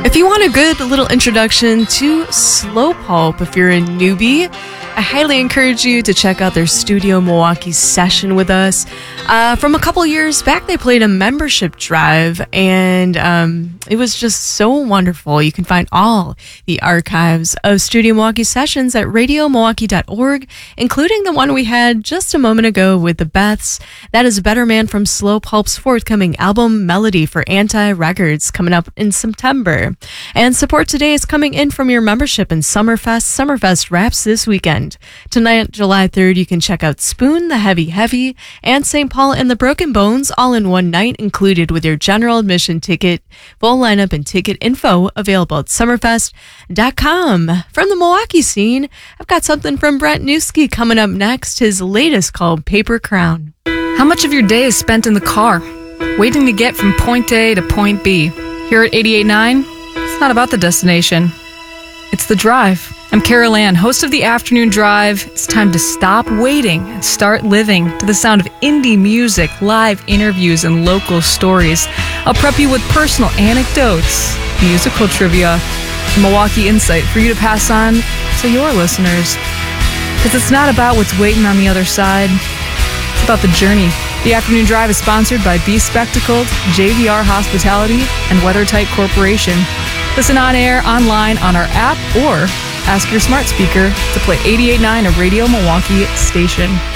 If you want a good little introduction to slow pulp, if you're a newbie, I highly encourage you to check out their Studio Milwaukee session with us. From a couple years back, they played a membership drive, and it was just so wonderful. You can find all the archives of Studio Milwaukee sessions at radiomilwaukee.org, including the one we had just a moment ago with the Beths. That is Better Man from Slow Pulp's forthcoming album Melody for Anti Records, coming up in September. And support today is coming in from your membership in Summerfest. Summerfest wraps this weekend. Tonight, July 3rd, you can check out Spoon, the Heavy Heavy, and St. Paul and the Broken Bones all in one night, included with your general admission ticket. Full lineup and ticket info available at summerfest.com. From the Milwaukee scene, I've got something from Brent Newski coming up next, his latest called Paper Crown. How much of your day is spent in the car, waiting to get from point A to point B? Here at 88.9, it's not about the destination. It's the drive. I'm Carol Ann, host of the Afternoon Drive. It's time to stop waiting and start living to the sound of indie music, live interviews, and local stories. I'll prep you with personal anecdotes, musical trivia, and Milwaukee insight for you to pass on to your listeners. Because it's not about what's waiting on the other side. It's about the journey. The Afternoon Drive is sponsored by Be Spectacled, JVR Hospitality, and WeatherTight Corporation. Listen on air, online, on our app, or ask your smart speaker to play 88.9, a Radio Milwaukee station.